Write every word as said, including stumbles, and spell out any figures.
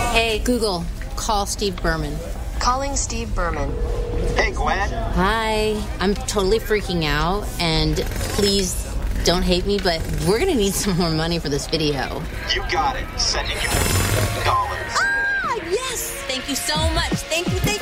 Hey, Google, call Steve Berman. Calling Steve Berman. Hey, Gwen. Hi. I'm totally freaking out, and please don't hate me, but we're going to need some more money for this video. You got it. Sending you dollars. Ah, yes! Thank you so much. Thank you, thank you.